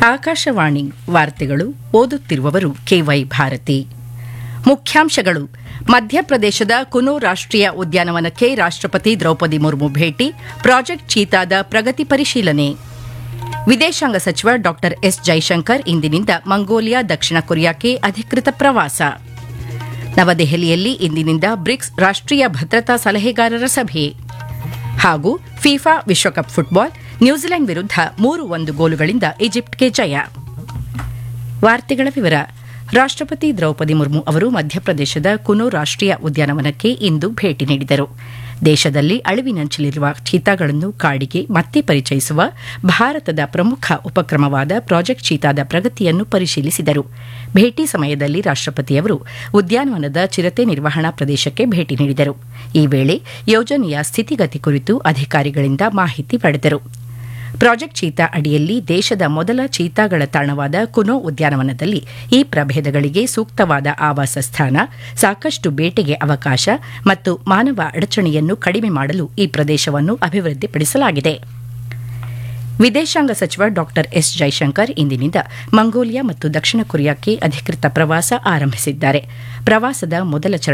ಆಕಾಶವಾಣಿ ವಾರ್ತೆಗಳು ಓದುತ್ತಿರುವವರು ಕೆವೈ ಭಾರತಿ. ಮುಖ್ಯಾಂಶಗಳು: ಮಧ್ಯಪ್ರದೇಶದ ಕುನೋ ರಾಷ್ಟೀಯ ಉದ್ಯಾನವನಕ್ಕೆ ರಾಷ್ಟಪತಿ ದ್ರೌಪದಿ ಮುರ್ಮು ಭೇಟಿ, ಪ್ರಾಜೆಕ್ಟ್ ಚೀತಾದ ಪ್ರಗತಿ ಪರಿಶೀಲನೆ. ವಿದೇಶಾಂಗ ಸಚಿವ ಡಾ ಎಸ್ ಜೈಶಂಕರ್ ಇಂದಿನಿಂದ ಮಂಗೋಲಿಯಾ, ದಕ್ಷಿಣ ಕೊರಿಯಾಕ್ಕೆ ಅಧಿಕೃತ ಪ್ರವಾಸ. ನವದೆಹಲಿಯಲ್ಲಿ ಇಂದಿನಿಂದ ಬ್ರಿಕ್ಸ್ ರಾಷ್ಟೀಯ ಭದ್ರತಾ ಸಲಹೆಗಾರರ ಸಭೆ. ಹಾಗೂ ಫಿಫಾ ವಿಶ್ವಕಪ್ ಫುಟ್ಬಾಲ್, ನ್ಯೂಜಿಲೆಂಡ್ ವಿರುದ್ಧ 3-1 ಗೋಲುಗಳಿಂದ ಈಜಿಪ್ಟ್ಗೆ ಜಯ. ವಾರ್ತೆಗಳ ವಿವರ. ರಾಷ್ಟಪತಿ ದ್ರೌಪದಿ ಮುರ್ಮು ಅವರು ಮಧ್ಯಪ್ರದೇಶದ ಕುನೋ ರಾಷ್ಟೀಯ ಉದ್ಯಾನವನಕ್ಕೆ ಇಂದು ಭೇಟಿ ನೀಡಿದರು. ದೇಶದಲ್ಲಿ ಅಳಿವಿನಂಚಿನಲ್ಲಿರುವ ಚೀತಾಗಳನ್ನು ಕಾಡಿಗೆ ಮತ್ತೆ ಪರಿಚಯಿಸುವ ಭಾರತದ ಪ್ರಮುಖ ಉಪಕ್ರಮವಾದ ಪ್ರಾಜೆಕ್ಟ್ ಚೀತಾದ ಪ್ರಗತಿಯನ್ನು ಪರಿಶೀಲಿಸಿದರು. ಭೇಟಿ ಸಮಯದಲ್ಲಿ ರಾಷ್ಟಪತಿಯವರು ಉದ್ಯಾನವನದ ಚಿರತೆ ನಿರ್ವಹಣಾ ಪ್ರದೇಶಕ್ಕೆ ಭೇಟಿ ನೀಡಿದರು. ಈ ವೇಳೆ ಯೋಜನೆಯ ಸ್ಥಿತಿಗತಿ ಕುರಿತು ಅಧಿಕಾರಿಗಳಿಂದ ಮಾಹಿತಿ ಪಡೆದರು. ಪ್ರಾಜೆಕ್ಟ್ ಚೀತಾ ಅಡಿಯಲ್ಲಿ ದೇಶದ ಮೊದಲ ಚೀತಾಗಳ ತಾಣವಾದ ಕುನೋ ಉದ್ಯಾನವನದಲ್ಲಿ ಈ ಪ್ರಭೇದಗಳಿಗೆ ಸೂಕ್ತವಾದ ಆವಾಸ ಸ್ಥಾನ, ಸಾಕಷ್ಟು ಬೇಟೆಗೆ ಅವಕಾಶ ಮತ್ತು ಮಾನವ ಅಡಚಣೆಯನ್ನು ಕಡಿಮೆ ಮಾಡಲು ಈ ಪ್ರದೇಶವನ್ನು ಅಭಿವೃದ್ಧಿಪಡಿಸಲಾಗಿದೆ. ವಿದೇಶಾಂಗ ಸಚಿವ ಡಾ ಎಸ್ ಜೈಶಂಕರ್ ಇಂದಿನಿಂದ ಮಂಗೋಲಿಯಾ ಮತ್ತು ದಕ್ಷಿಣ ಕೊರಿಯಾಕ್ಕೆ ಅಧಿಕೃತ ಪ್ರವಾಸ ಆರಂಭಿಸಿದ್ದಾರೆ. ಪ್ರವಾಸದ ಮೊದಲ